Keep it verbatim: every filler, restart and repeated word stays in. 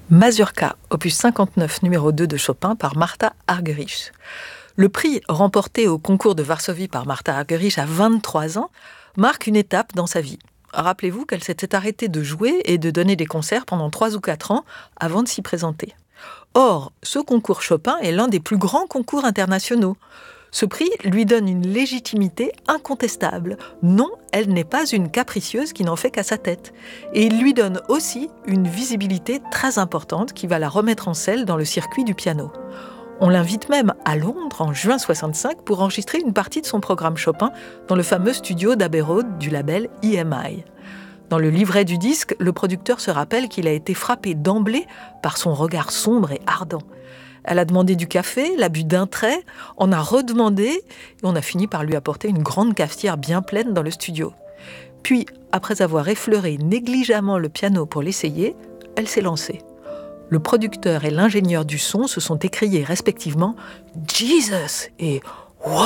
Mazurka, opus cinquante-neuf, numéro deux de Chopin, par Martha Argerich. Le prix remporté au concours de Varsovie par Martha Argerich à vingt-trois ans marque une étape dans sa vie. Rappelez-vous qu'elle s'était arrêtée de jouer et de donner des concerts pendant trois ou quatre ans avant de s'y présenter. Or, ce concours Chopin est l'un des plus grands concours internationaux. Ce prix lui donne une légitimité incontestable. Non, elle n'est pas une capricieuse qui n'en fait qu'à sa tête. Et il lui donne aussi une visibilité très importante qui va la remettre en selle dans le circuit du piano. On l'invite même à Londres en juin soixante-cinq pour enregistrer une partie de son programme Chopin dans le fameux studio d'Abbey Road du label E M I. Dans le livret du disque, le producteur se rappelle qu'il a été frappé d'emblée par son regard sombre et ardent. Elle a demandé du café, l'a bu d'un trait, en a redemandé et on a fini par lui apporter une grande cafetière bien pleine dans le studio. Puis, après avoir effleuré négligemment le piano pour l'essayer, elle s'est lancée. Le producteur et l'ingénieur du son se sont écriés respectivement « Jesus » et « Wow ».